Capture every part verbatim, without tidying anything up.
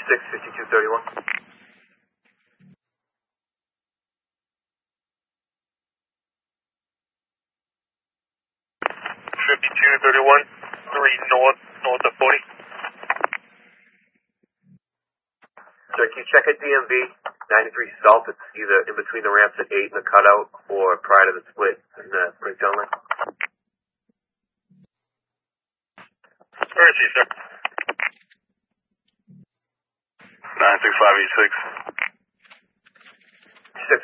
six, fifty-two thirty-one. fifty-two thirty-one, three north, north of forty. Sir, can you check at D M V ninety-three South? It's either in between the ramps at eight and the cutout or prior to the split in the breakdown line. Where is he, sir? nine six five eight six. six.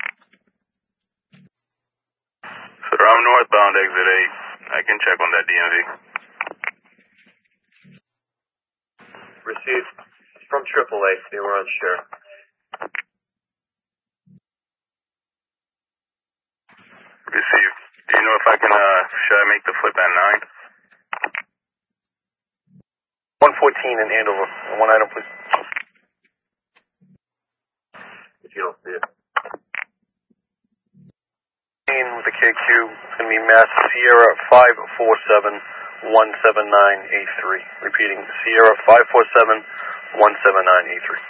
Sir, I'm northbound exit eight. I can check on that D M V. Received. From triple A, they were unsure. Received. Do you know if I can, uh, should I make the flip at nine? one fourteen in Andover. One item, please. If you don't see it. With the K Q, it's going to be Mass Sierra five four seven one seven nine eight three. Repeating, Sierra five four seven one seven nine eight three.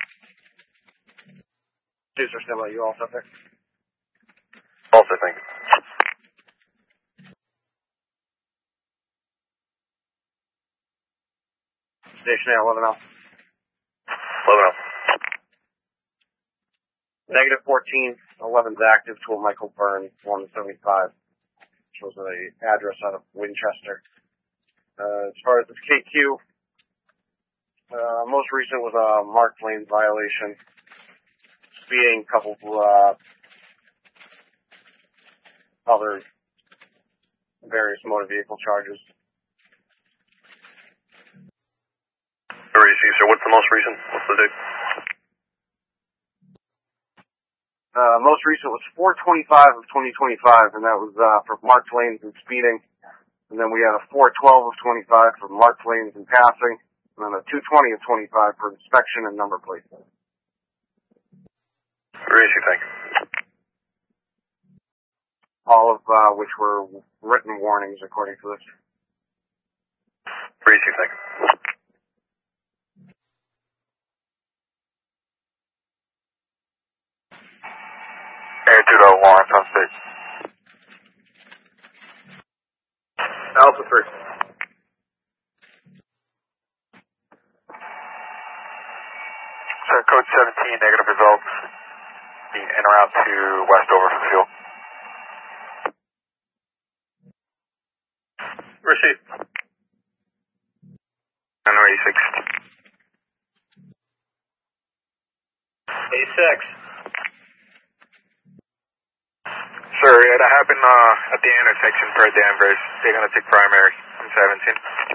Producer, stand by. You all set there? Also, thank you. Station Air, eleven L. eleven L. Negative fourteen, eleven's active, to a Michael Byrne, one seventy-five. Shows an address out of Winchester. Uh, as far as this K Q, uh, most recent was a marked lane violation. Speeding, coupled with, uh, other various motor vehicle charges. Where is he, sir? What's the most recent? What's the date? Uh, most recent was four twenty-five of twenty twenty-five, and that was, uh, for marked lanes and speeding. And then we had a four twelve of twenty-five for marked lanes and passing, and then a two twenty of twenty-five for inspection and number plate. Where is he, thank you. All of, uh, which were written warnings according to this. Where is he, thank you. Air two to Lawrence on stage. Alpha three. Sir, code seventeen, negative results. Being en route to Westover for fuel. Received. Number eighty-six. eighty-six. Sir, yeah, that happened uh, at the intersection per Danvers. They're going to take primary on seventeen.